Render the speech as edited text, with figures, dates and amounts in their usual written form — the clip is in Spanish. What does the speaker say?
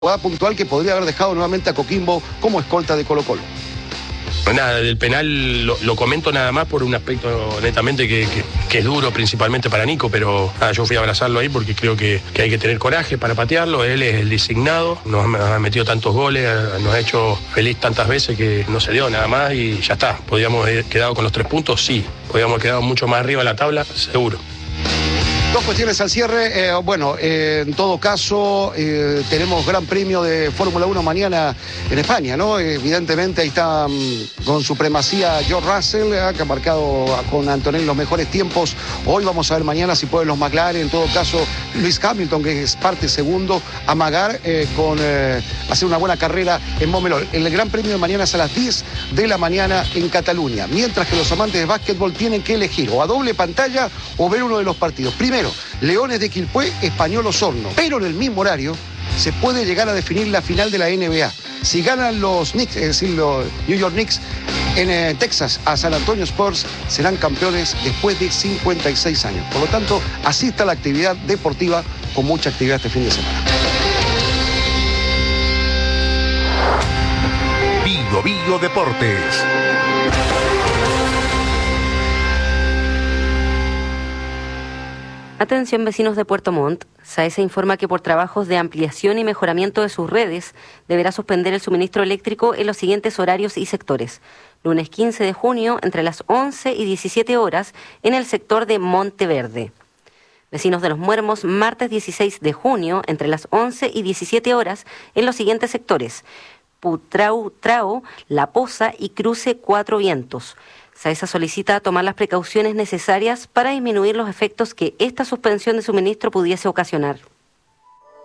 jugada puntual que podría haber dejado nuevamente a Coquimbo como escolta de Colo-Colo. Nada, del penal lo comento nada más por un aspecto netamente que es duro principalmente para Nico, pero yo fui a abrazarlo ahí porque creo que hay que tener coraje para patearlo. Él es el designado, nos ha metido tantos goles, nos ha hecho feliz tantas veces que no se dio nada más y ya está. ¿Podríamos haber quedado con los 3 puntos? Sí. ¿Podríamos haber quedado mucho más arriba de la tabla? Seguro. Dos cuestiones al cierre. En todo caso, tenemos Gran Premio de Fórmula 1 mañana en España, ¿no? Evidentemente ahí está con supremacía George Russell, que ha marcado con Antonelli los mejores tiempos. Hoy vamos a ver mañana si pueden los McLaren. En todo caso, Lewis Hamilton, que es parte segundo, amagar con hacer una buena carrera en Montmeló. El Gran Premio de mañana es a las 10 de la mañana en Cataluña. Mientras que los amantes de básquetbol tienen que elegir o a doble pantalla o ver uno de los partidos. Primero, Leones de Quilpué, Español Osorno. Pero en el mismo horario se puede llegar a definir la final de la NBA. Si ganan los Knicks, es decir, los New York Knicks, en Texas a San Antonio Spurs, serán campeones después de 56 años. Por lo tanto, así está la actividad deportiva, con mucha actividad este fin de semana. Bío Deportes. Atención vecinos de Puerto Montt, SAESA informa que por trabajos de ampliación y mejoramiento de sus redes deberá suspender el suministro eléctrico en los siguientes horarios y sectores. Lunes 15 de junio entre las 11 y 17 horas en el sector de Monteverde. Vecinos de Los Muermos, martes 16 de junio entre las 11 y 17 horas en los siguientes sectores. Putrau, La Poza y Cruce Cuatro Vientos. SAESA solicita tomar las precauciones necesarias para disminuir los efectos que esta suspensión de suministro pudiese ocasionar.